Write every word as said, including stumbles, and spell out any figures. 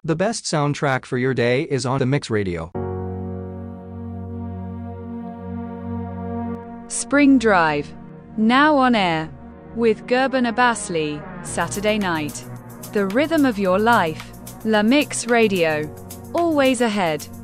The best soundtrack for your day is on The Mix Radio. Spring Drive, now on air, with Gurban Abbasli, Saturday night. The rhythm of your life, La Mix Radio, always ahead.